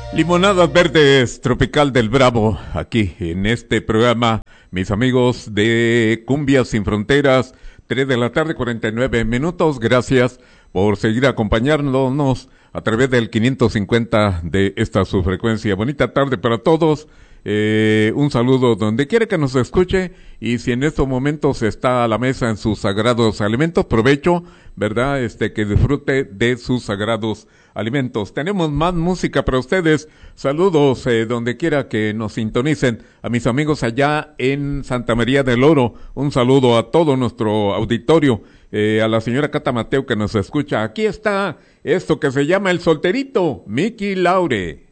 Limonadas Verdes, Tropical del Bravo, aquí en este programa, mis amigos de Cumbia Sin Fronteras, 3 de la tarde, 49 minutos, gracias por seguir acompañándonos a través del 550 de esta su frecuencia. Bonita tarde para todos, un saludo donde quiera que nos escuche, y si en estos momentos está a la mesa en sus sagrados alimentos, provecho, ¿verdad? Que disfrute de sus sagrados alimentos. Tenemos más música para ustedes. Saludos donde quiera que nos sintonicen. A mis amigos allá en Santa María del Oro, un saludo a todo nuestro auditorio. A la señora Cata Mateo que nos escucha. Aquí está esto que se llama El Solterito, Miki Laure.